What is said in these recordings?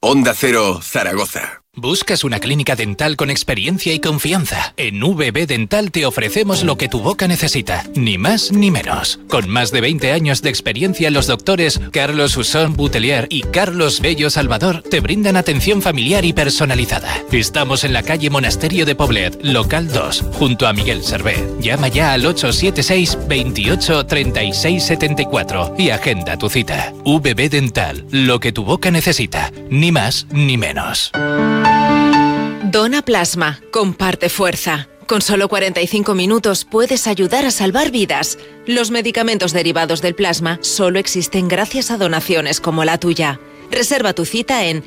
Onda Cero, Zaragoza. ¿Buscas una clínica dental con experiencia y confianza? En VB Dental te ofrecemos lo que tu boca necesita, ni más ni menos. Con más de 20 años de experiencia, los doctores Carlos Usón Butelier y Carlos Bello Salvador te brindan atención familiar y personalizada. Estamos en la calle Monasterio de Poblet, local 2, junto a Miguel Servé. Llama ya al 876 28 36 74 y agenda tu cita. VB Dental, lo que tu boca necesita, ni más ni menos. Dona plasma, comparte fuerza. Con solo 45 minutos puedes ayudar a salvar vidas. Los medicamentos derivados del plasma solo existen gracias a donaciones como la tuya. Reserva tu cita en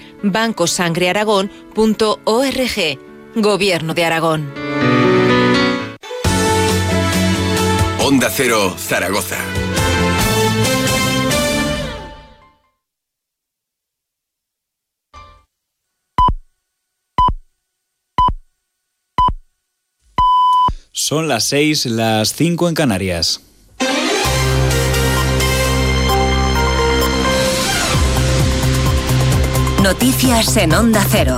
bancosangrearagón.org. Gobierno de Aragón. Onda Cero, Zaragoza. Son las 6, las 5 en Canarias. Noticias en Onda Cero.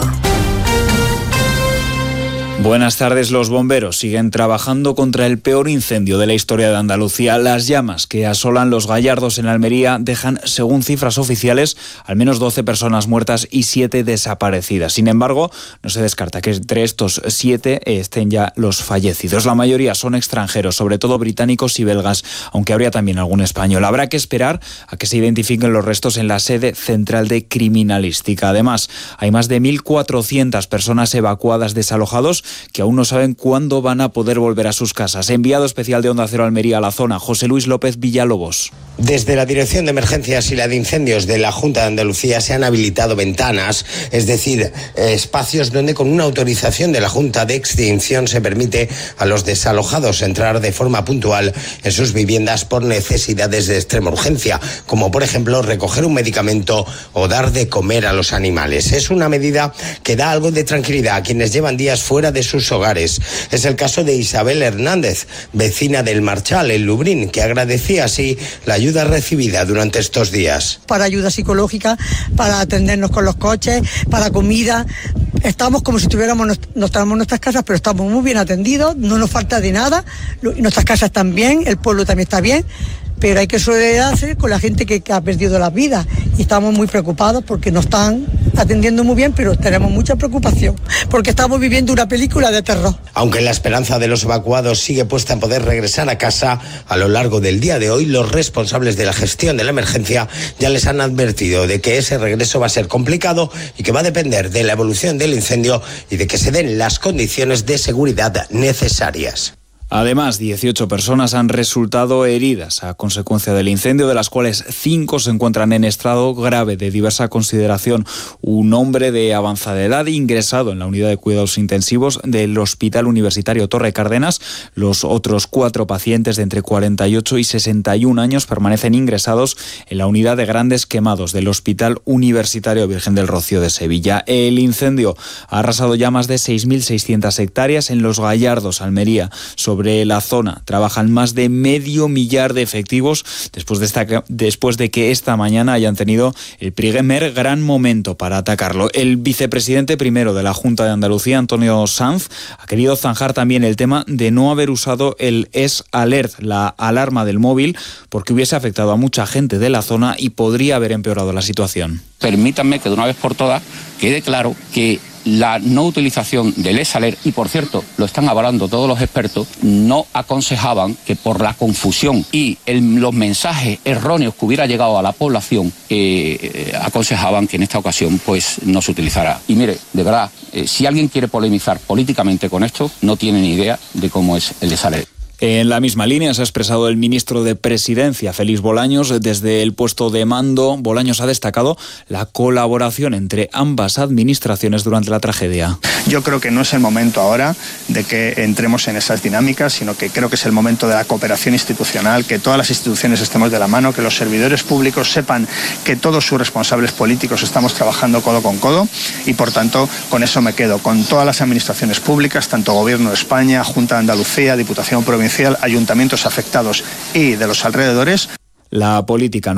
Buenas tardes. Los bomberos siguen trabajando contra el peor incendio de la historia de Andalucía. Las llamas que asolan Los Gallardos en Almería dejan, según cifras oficiales, al menos 12 personas muertas y 7 desaparecidas. Sin embargo, no se descarta que entre estos 7 estén ya los fallecidos. La mayoría son extranjeros, sobre todo británicos y belgas, aunque habría también algún español. Habrá que esperar a que se identifiquen los restos en la sede central de criminalística. Además, hay más de 1.400 personas evacuadas, desalojados, que aún no saben cuándo van a poder volver a sus casas. Enviado especial de Onda Cero Almería a la zona, José Luis López Villalobos. Desde la Dirección de Emergencias y la de Incendios de la Junta de Andalucía se han habilitado ventanas, es decir, espacios donde con una autorización de la Junta de Extinción se permite a los desalojados entrar de forma puntual en sus viviendas por necesidades de extrema urgencia, como por ejemplo recoger un medicamento o dar de comer a los animales. Es una medida que da algo de tranquilidad a quienes llevan días fuera de sus hogares. Es el caso de Isabel Hernández, vecina del Marchal, en Lubrín, que agradecía así la ayuda recibida durante estos días. Para ayuda psicológica, para atendernos con los coches, para comida. Estamos como si no estamos en nuestras casas, pero estamos muy bien atendidos, no nos falta de nada. Nuestras casas están bien, el pueblo también está bien, pero hay que solidarizarse con la gente que ha perdido la vida. Y estamos muy preocupados porque nos están atendiendo muy bien, pero tenemos mucha preocupación porque estamos viviendo una película de terror. Aunque la esperanza de los evacuados sigue puesta en poder regresar a casa, a lo largo del día de hoy los responsables de la gestión de la emergencia ya les han advertido de que ese regreso va a ser complicado y que va a depender de la evolución del incendio y de que se den las condiciones de seguridad necesarias. Además, 18 personas han resultado heridas a consecuencia del incendio, de las cuales 5 se encuentran en estado grave de diversa consideración. Un hombre de avanzada edad ingresado en la unidad de cuidados intensivos del Hospital Universitario Torre Cárdenas. Los otros 4 pacientes de entre 48 y 61 años permanecen ingresados en la unidad de grandes quemados del Hospital Universitario Virgen del Rocío de Sevilla. El incendio ha arrasado ya más de 6.600 hectáreas en Los Gallardos, Almería. Sobre la zona trabajan más de 500.000 de efectivos después de que esta mañana hayan tenido el primer gran momento para atacarlo. El vicepresidente primero de la Junta de Andalucía, Antonio Sanz, ha querido zanjar también el tema de no haber usado el S-Alert, la alarma del móvil, porque hubiese afectado a mucha gente de la zona y podría haber empeorado la situación. Permítanme que de una vez por todas quede claro que la no utilización del S-Alert, y por cierto, lo están avalando todos los expertos, no aconsejaban que por la confusión y los mensajes erróneos que hubiera llegado a la población, aconsejaban que en esta ocasión pues no se utilizara. Y mire, de verdad, si alguien quiere polemizar políticamente con esto, no tiene ni idea de cómo es el S-Alert. En la misma línea se ha expresado el ministro de Presidencia, Félix Bolaños. Desde el puesto de mando, Bolaños ha destacado la colaboración entre ambas administraciones durante la tragedia. Yo creo que no es el momento ahora de que entremos en esas dinámicas, sino que creo que es el momento de la cooperación institucional, que todas las instituciones estemos de la mano, que los servidores públicos sepan que todos sus responsables políticos estamos trabajando codo con codo y, por tanto, con eso me quedo, con todas las administraciones públicas, tanto Gobierno de España, Junta de Andalucía, Diputación Provincial, ayuntamientos afectados y de los alrededores. La política